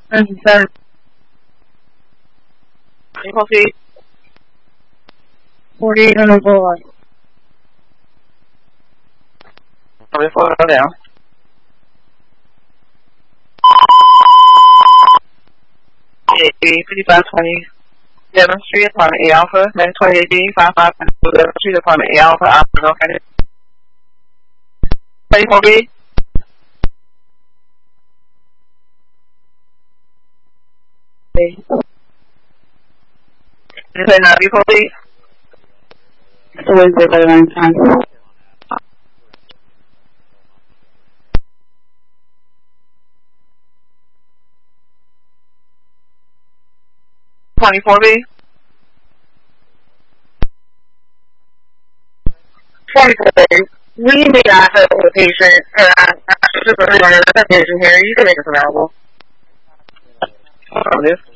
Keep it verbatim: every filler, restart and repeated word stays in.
twenty-seven. twenty-four feet. forty-eight hundred Boulevard. forty-four, go down. fifty-five twenty Devon Street, apartment A Alpha, nine twenty-eight B, fifty-five Devon Street, apartment A Alpha, Alpha, okay. twenty-four B. You say ninety-four B? So what is it by the nine time? twenty-four B. twenty-four B. We need access to the patient. Uh, I'm super familiar with the patient here. You can make us available. Hold on, this.